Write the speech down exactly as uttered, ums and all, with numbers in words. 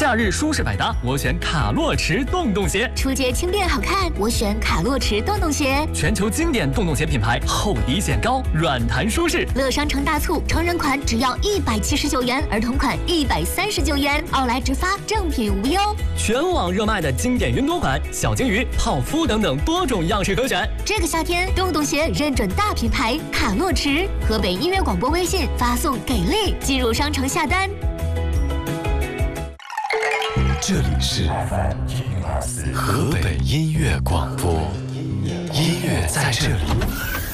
夏日舒适百搭，我选卡洛驰洞洞鞋； 出街轻便好看，我选卡洛驰洞洞鞋。 全球经典洞洞鞋品牌，厚底显高，软弹舒适。 乐商城大促，成人款只要一百七十九元，儿童款一百三十九元，奥莱直发，正品无忧。 全网热卖的经典云朵款、小金鱼、泡芙等等多种样式可选。 这个夏天，洞洞鞋认准大品牌卡洛驰，河北音乐广播微信发送给力，进入商城下单。 这里是河北音乐广播，音乐在这里。